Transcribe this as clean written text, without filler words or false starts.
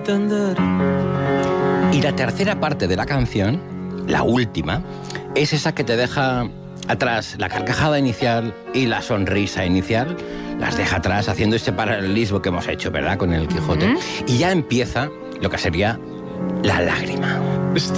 entender. Y la tercera parte de la canción, la última, es esa que te deja atrás la carcajada inicial y la sonrisa inicial. Las deja atrás haciendo este paralelismo que hemos hecho, ¿verdad?, con el Quijote. Y ya empieza lo que sería la lágrima.